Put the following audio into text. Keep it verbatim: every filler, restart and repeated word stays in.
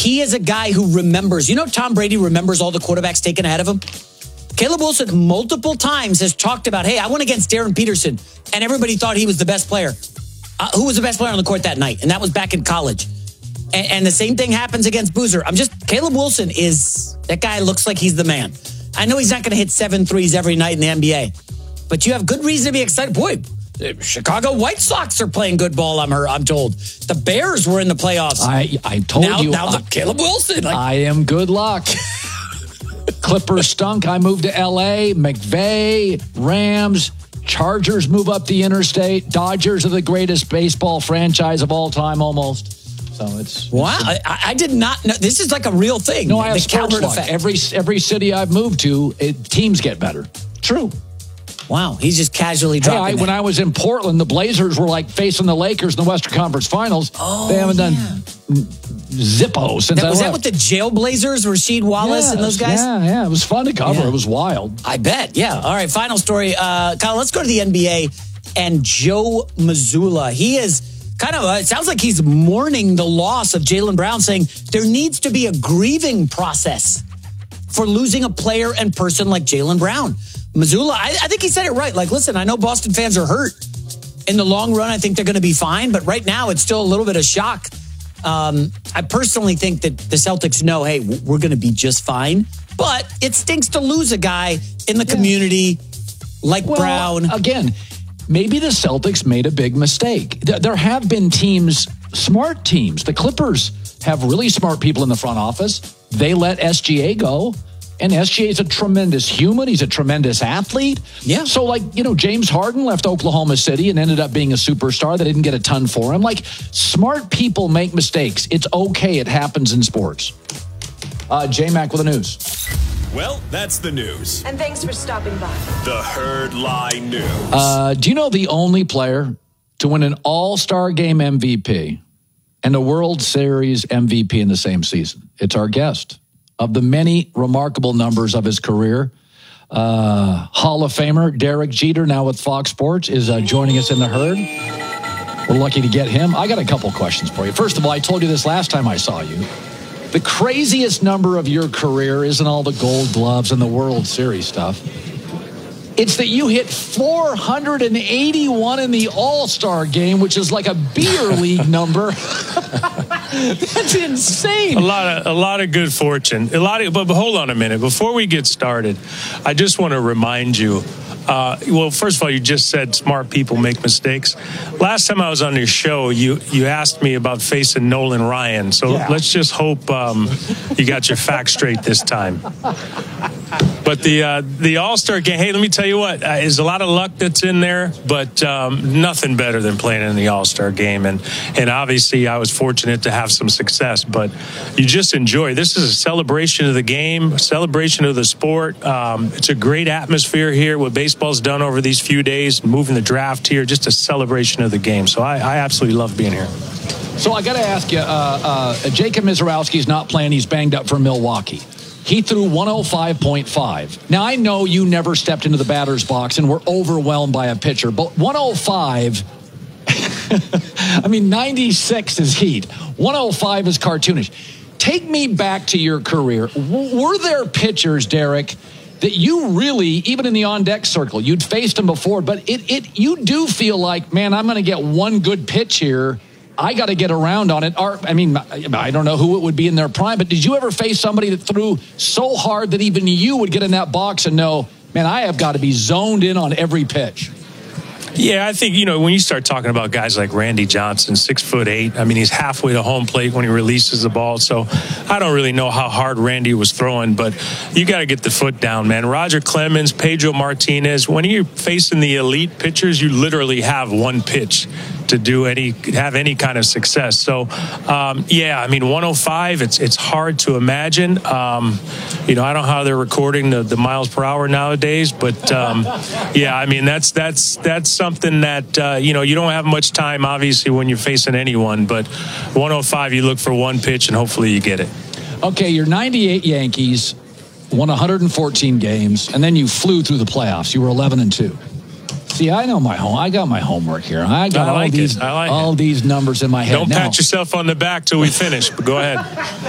he is a guy who remembers. You know, Tom Brady remembers all the quarterbacks taken ahead of him. Caleb Wilson multiple times has talked about, hey, I went against Darren Peterson, and everybody thought he was the best player. Uh, who was the best player on the court that night? And that was back in college. And, and the same thing happens against Boozer. I'm just, Caleb Wilson is, that guy looks like he's the man. I know he's not going to hit seven threes every night in the N B A, but you have good reason to be excited. Boy, the Chicago White Sox are playing good ball, I'm, I'm told. The Bears were in the playoffs. I, I told now, you. Now I, the Caleb Wilson. Like, I am good luck. Clippers stunk. I moved to L A. McVay, Rams, Chargers move up the interstate. Dodgers are the greatest baseball franchise of all time, almost. So it's wow. It's, I, I did not know. This is like a real thing. No, I have the sports Calvert luck. effect. Every every city I've moved to, it, teams get better. True. Wow, he's just casually Hey, dropping I, when I was in Portland, the Blazers were like facing the Lakers in the Western Conference Finals. Oh, they haven't yeah. done Zippo since that, I was left. that with the Jailblazers, Rasheed Wallace yes, and those guys? Yeah, yeah. It was fun to cover. Yeah. It was wild. I bet, yeah. All right, final story. Uh, Kyle, let's go to the N B A and Joe Mazzulla. He is kind of, uh, it sounds like he's mourning the loss of Jaylen Brown, saying there needs to be a grieving process for losing a player and person like Jaylen Brown. Mazzulla, I, I think he said it right. Like, listen, I know Boston fans are hurt. In the long run, I think they're going to be fine. But right now, it's still a little bit of shock. Um, I personally think that the Celtics know, hey, we're going to be just fine. But it stinks to lose a guy in the yeah. community like well, Brown. Again, maybe the Celtics made a big mistake. There have been teams, smart teams. The Clippers have really smart people in the front office. They let S G A go. And S G A is a tremendous human. He's a tremendous athlete. Yeah. So, like, you know, James Harden left Oklahoma City and ended up being a superstar. They didn't get a ton for him. Like, smart people make mistakes. It's okay. It happens in sports. Uh, J-Mac with the news. Well, that's the news. And thanks for stopping by. The Herd Lie News. Uh, do you know the only player to win an All-Star Game M V P and a World Series M V P in the same season? It's our guest. Of the many remarkable numbers of his career, uh, Hall of Famer Derek Jeter, now with Fox Sports, is uh, joining us in the Herd. We're lucky to get him. I got a couple questions for you. First of all, I told you this last time I saw you. The craziest number of your career isn't all the Gold Gloves and the World Series stuff. It's that you hit four hundred eighty-one in the All-Star game, which is like a beer league number. That's insane. A lot of a lot of good fortune. A lot of, but, but hold on a minute. Before we get started, I just want to remind you. Uh, well, first of all, you just said smart people make mistakes. Last time I was on your show, you you asked me about facing Nolan Ryan. So Yeah. let's just hope um, you got your facts straight this time. But the uh, the All-Star game, hey, let me tell you what, uh, there's a lot of luck that's in there, but um, nothing better than playing in the All-Star game. And and obviously, I was fortunate to have some success, but you just enjoy. This is a celebration of the game, a celebration of the sport. Um, it's a great atmosphere here, what baseball's done over these few days, moving the draft here, just a celebration of the game. So I, I absolutely love being here. So I got to ask you, uh, uh, Jacob Mizorowski's not playing. He's banged up for Milwaukee. He threw one oh five point five. Now, I know you never stepped into the batter's box and were overwhelmed by a pitcher, but one oh five, I mean, ninety-six is heat. one oh five is cartoonish. Take me back to your career. W- were there pitchers, Derek, that you really, even in the on-deck circle, you'd faced them before, but it, it you do feel like, man, I'm going to get one good pitch here. I got to get around on it. Or, I mean, I don't know who it would be in their prime, but did you ever face somebody that threw so hard that even you would get in that box and know, man, I have got to be zoned in on every pitch? Yeah, I think, you know, when you start talking about guys like Randy Johnson, six foot eight, I mean, he's halfway to home plate when he releases the ball. So I don't really know how hard Randy was throwing, but you got to get the foot down, man. Roger Clemens, Pedro Martinez, when you're facing the elite pitchers, you literally have one pitch to do any, have any kind of success. So, um, yeah, I mean, one oh five, it's it's hard to imagine. Um, you know, I don't know how they're recording the, the miles per hour nowadays, but um, yeah, I mean, that's that's that's something that, uh, you know, you don't have much time, obviously, when you're facing anyone, but one oh five, you look for one pitch and hopefully you get it. Okay, your ninety-eight Yankees won one hundred fourteen games, and then you flew through the playoffs. You were eleven and two. See, I know my home. I got my homework here. I got I like all these it. I like all it. these numbers in my head. Don't now, pat yourself on the back till we finish, but go ahead.